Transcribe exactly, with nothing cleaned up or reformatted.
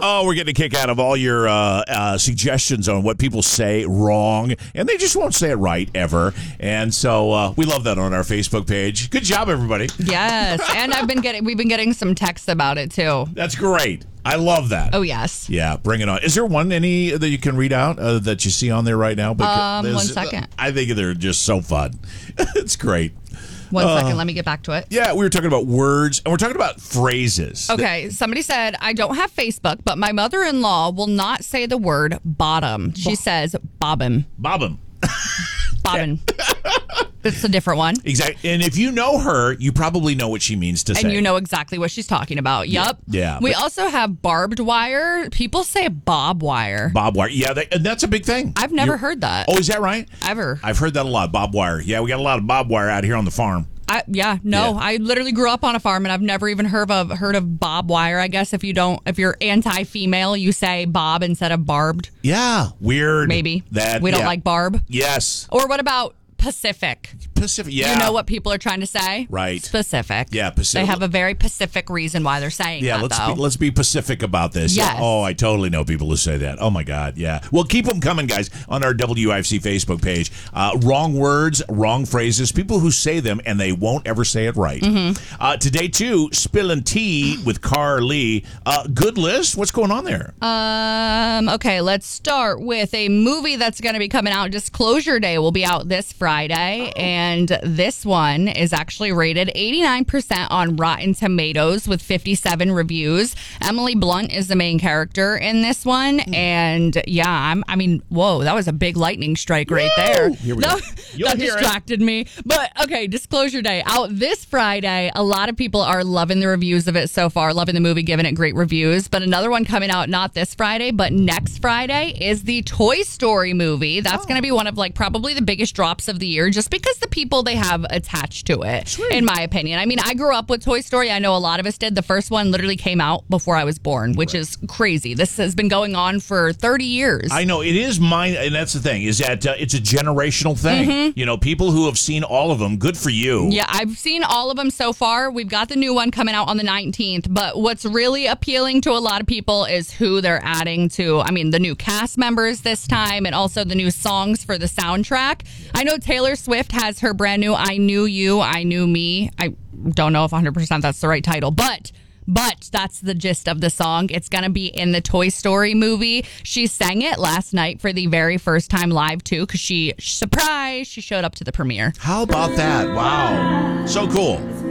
Oh, we're getting a kick out of all your uh, uh, suggestions on what people say wrong, and they just won't say it right ever. And so uh, we love that on our Facebook page. Good job, everybody. Yes, and I've been getting we've been getting some texts about it too. That's great. I love that. Oh yes. Yeah, bring it on. Is there one any that you can read out uh, that you see on there right now? Um, one second. I think they're just so fun. It's great. One uh, second, let me get back to it. Yeah, we were talking about words, and we're talking about phrases. Okay, somebody said, I don't have Facebook, but my mother-in-law will not say the word bottom. She Bo- says bobbin. Bobbin. Bobbin. It's a different one. Exactly. And if you know her, you probably know what she means to and say. And you know exactly what she's talking about. Yep. Yeah. yeah we but, also have barbed wire. People say bob wire. Bob wire. Yeah, they, and that's a big thing. I've never You're, heard that. Oh, is that right? Ever. I've heard that a lot. Bob wire. Yeah, we got a lot of bob wire out here on the farm. I, yeah, no, yeah. I literally grew up on a farm and I've never even heard of heard of bob wire. I guess if you don't, if you're anti-female, you say bob instead of barbed. Yeah, weird. Maybe that we don't yeah. like barb. Yes. Or what about Pacific? Pacific, yeah. You know what people are trying to say? Right. Specific. Yeah, Pacific. They have a very Pacific reason why they're saying yeah, that, let's though. Be, let's be Pacific about this. Yes. Oh, I totally know people who say that. Oh, my God, yeah. Well, keep them coming, guys, on our W I F C Facebook page. Uh, wrong words, wrong phrases, people who say them, and they won't ever say it right. Mm-hmm. Uh, today, too, Spillin' Tea with Carly. Uh, good list. What's going on there? Um. Okay, let's start with a movie that's going to be coming out. Disclosure Day will be out this Friday, oh. and this one is actually rated eighty-nine percent on Rotten Tomatoes with fifty-seven reviews. Emily Blunt is the main character in this one, mm. and yeah, I'm. I mean, whoa, that was a big lightning strike right Woo! there. Here we that go. that distracted it. me. But okay, Disclosure Day out this Friday. A lot of people are loving the reviews of it so far, loving the movie, giving it great reviews. But another one coming out not this Friday, but next Friday is the Toy Story movie. That's oh. going to be one of like probably the biggest drops of the year, just because the people they have attached to it, Sweet. in my opinion. I mean, I grew up with Toy Story. I know a lot of us did. The first one literally came out before I was born, which right. is crazy. This has been going on for thirty years. I know. It is mine, and that's the thing, is that uh, it's a generational thing. Mm-hmm. You know, people who have seen all of them, good for you. Yeah, I've seen all of them so far. We've got the new one coming out on the nineteenth, but what's really appealing to a lot of people is who they're adding to, I mean, the new cast members this time, and also the new songs for the soundtrack. I know Taylor Swift has her brand new I Knew You, I Knew Me. I don't know if one hundred percent that's the right title, but but that's the gist of the song. It's going to be in the Toy Story movie. She sang it last night for the very first time live, too, because she, surprise, she showed up to the premiere. How about that? Wow. So cool.